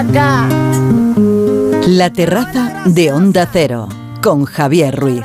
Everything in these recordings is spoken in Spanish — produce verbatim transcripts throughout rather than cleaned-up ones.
La terraza de Onda Cero, con Javier Ruiz.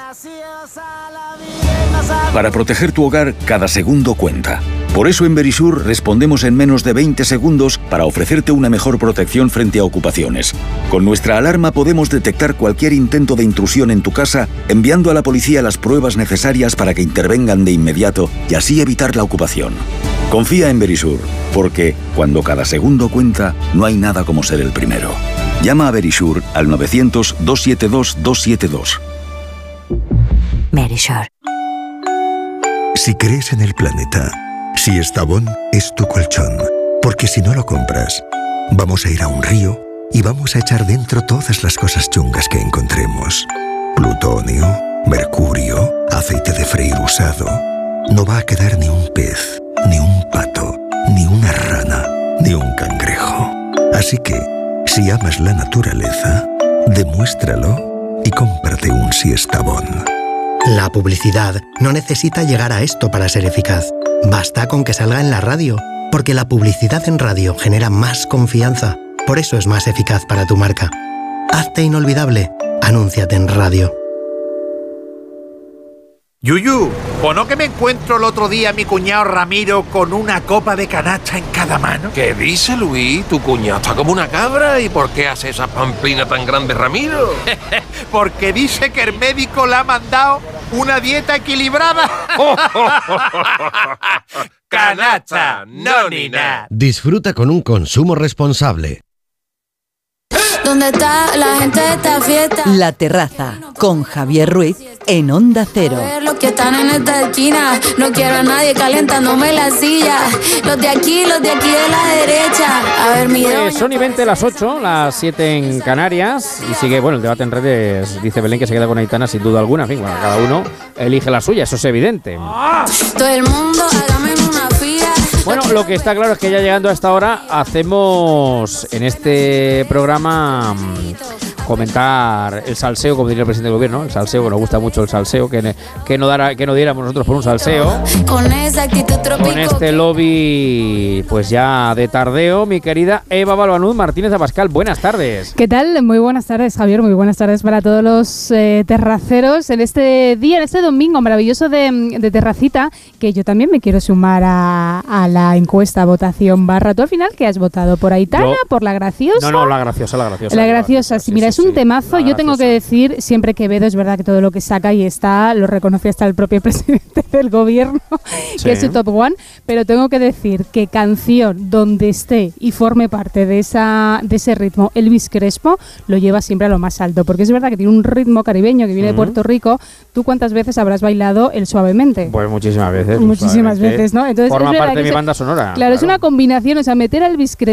Para proteger tu hogar, cada segundo cuenta. Por eso en Verisur respondemos en menos de veinte segundos para ofrecerte una mejor protección frente a ocupaciones. Con nuestra alarma podemos detectar cualquier intento de intrusión en tu casa, enviando a la policía las pruebas necesarias para que intervengan de inmediato y así evitar la ocupación. Confía en Verisur, porque cuando cada segundo cuenta, no hay nada como ser el primero. Llama a Verisur al novecientos, doscientos setenta y dos, doscientos setenta y dos. Verisur. Si crees en el planeta, si Estavón es tu colchón, porque si no lo compras, vamos a ir a un río y vamos a echar dentro todas las cosas chungas que encontremos. Plutonio, mercurio, aceite de freír usado. No va a quedar ni un pez, ni un pato, ni una rana, ni un cangrejo. Así que, si amas la naturaleza, demuéstralo y cómprate un Siestabón. La publicidad no necesita llegar a esto para ser eficaz. Basta con que salga en la radio, porque la publicidad en radio genera más confianza. Por eso es más eficaz para tu marca. Hazte inolvidable. Anúnciate en radio. Yuyu, ¿o no que me encuentro el otro día a mi cuñado Ramiro con una copa de canacha en cada mano? ¿Qué dice, Luis? Tu cuñado está como una cabra. ¿Y por qué hace esa pamplina tan grande, Ramiro? Porque dice que el médico le ha mandado una dieta equilibrada. Canacha, no ni nada. Disfruta con un consumo responsable. ¿Dónde está la gente de esta fiesta? La terraza, con Javier Ruiz, en Onda Cero. A ver los que están en esta esquina. No quiero a nadie calentándome la silla. Los de aquí, los de aquí de la derecha. A ver, mira. Eh, son y veinte las ocho, las siete en Canarias. Y sigue, bueno, el debate en redes. Dice Belén que se queda con Aitana sin duda alguna. En fin, bueno, cada uno elige la suya, eso es evidente. Todo el mundo, hágame una fila. Bueno, lo que está claro es que ya llegando a esta hora hacemos en este programa mmm, comentar el salseo, como diría el presidente del gobierno, el salseo, que nos gusta mucho el salseo, que, que, no, dara, que no diéramos nosotros por un salseo. Con esa actitud trópico. Con este lobby, pues ya de tardeo, mi querida Eva Balbanud Martínez Abascal, buenas tardes. ¿Qué tal? Muy buenas tardes, Javier, muy buenas tardes para todos los eh, terraceros en este día, en este domingo maravilloso de, de terracita, que yo también me quiero sumar a, a la la encuesta, votación barra. ¿Tú al final qué has votado? ¿Por Aitana? Yo, ¿por la graciosa? No, no, la graciosa, la graciosa. La graciosa, sí, mira, sí, es un sí, temazo. Yo tengo que decir, siempre que Quevedo, es verdad que todo lo que saca y está, lo reconoce hasta el propio presidente del gobierno, sí. que es su top one, pero tengo que decir que canción donde esté y forme parte de esa de ese ritmo, Elvis Crespo lo lleva siempre a lo más alto, porque es verdad que tiene un ritmo caribeño que viene uh-huh. de Puerto Rico. ¿Tú cuántas veces habrás bailado el Suavemente? Pues muchísimas veces. Muchísimas suavemente. veces, ¿no? Entonces, forma es parte de mi es, banda sonora. Claro, claro, es una combinación, o sea, meter a Elvis Crespo